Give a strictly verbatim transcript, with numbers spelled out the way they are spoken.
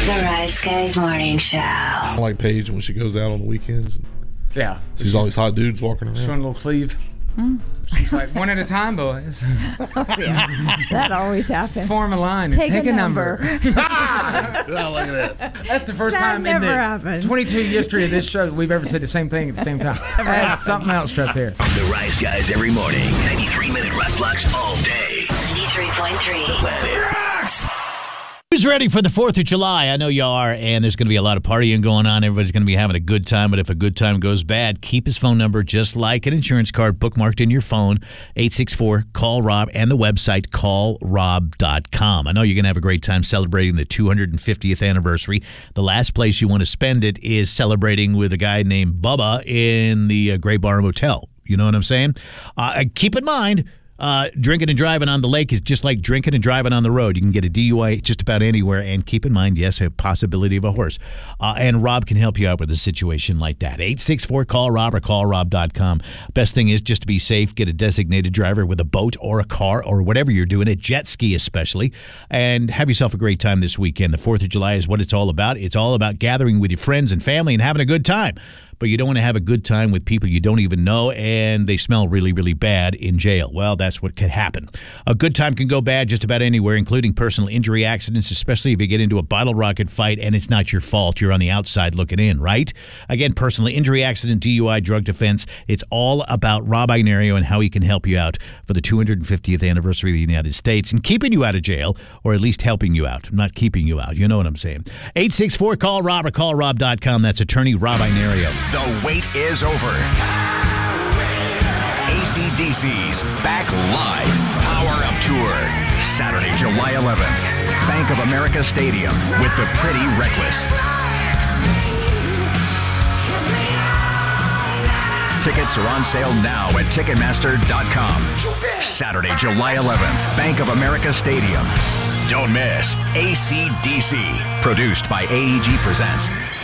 The Rise Guys Morning Show. I like Paige when she goes out on the weekends. Yeah. She's all these hot dudes walking around. Showing a little cleave. Mm. She's like, one at a time, boys. Oh, yeah. That always happens. Form a line. Take, take a, a number. number. Oh, look at that. That's the first that time never in the happens. twenty-two history of this show that we've ever said the same thing at the same time. That's something else right there. The Rise Guys every morning. ninety-three minute rock blocks all day. ninety-three point three. The Planet Rocks. Who's ready for the fourth of July? I know you are, and there's going to be a lot of partying going on. Everybody's going to be having a good time, but if a good time goes bad, keep his phone number just like an insurance card bookmarked in your phone, eight six four, call Rob, and the website, call rob dot com. I know you're going to have a great time celebrating the two hundred fiftieth anniversary. The last place you want to spend it is celebrating with a guy named Bubba in the uh, Gray Bar Motel. You know what I'm saying? Uh, keep in mind, Uh, drinking and driving on the lake is just like drinking and driving on the road. You can get a D U I just about anywhere, and keep in mind, yes, a possibility of a horse. Uh, and Rob can help you out with a situation like that. eight six four, call Rob or call rob dot com. Best thing is just to be safe, get a designated driver with a boat or a car or whatever you're doing, a jet ski especially, and have yourself a great time this weekend. The fourth of July is what it's all about. It's all about gathering with your friends and family and having a good time. But you don't want to have a good time with people you don't even know, and they smell really, really bad in jail. Well, that's what could happen. A good time can go bad just about anywhere, including personal injury accidents, especially if you get into a bottle rocket fight and it's not your fault. You're on the outside looking in, right? Again, personal injury accident, D U I, drug defense. It's all about Rob Ignario and how he can help you out for the two hundred fiftieth anniversary of the United States and keeping you out of jail, or at least helping you out, not keeping you out. You know what I'm saying. eight six four, call Rob or call rob dot com. That's attorney Rob Ignario. The wait is over. A C D C's Back Live Power Up Tour. Saturday, July eleventh. Bank of America Stadium with the Pretty Reckless. Tickets are on sale now at Ticketmaster dot com. Saturday, July eleventh. Bank of America Stadium. Don't miss A C D C. Produced by A E G Presents.